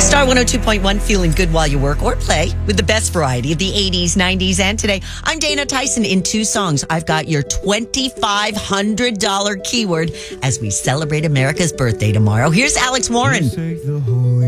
Star 102.1, feeling good while you work or play with the best variety of the 80s, 90s, and today. I'm Dana Tyson. In 2 songs, I've got your $2,500 keyword as we celebrate America's birthday tomorrow. Here's Alex Warren.